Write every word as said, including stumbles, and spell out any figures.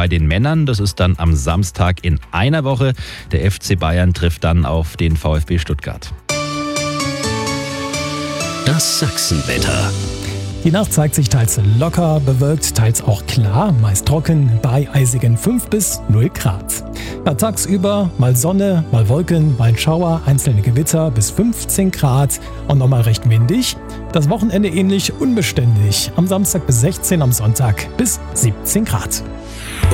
bei den Männern. Das ist dann am Samstag in einer Woche. Der F C Bayern trifft dann auf den VfB Stuttgart. Das Sachsenwetter. Die Nacht zeigt sich teils locker, bewölkt, teils auch klar, meist trocken, bei eisigen fünf bis null Grad. Ja, tagsüber mal Sonne, mal Wolken, mal ein Schauer, einzelne Gewitter bis fünfzehn Grad und nochmal recht windig. Das Wochenende ähnlich unbeständig. Am Samstag bis sechzehn, am Sonntag bis siebzehn Grad.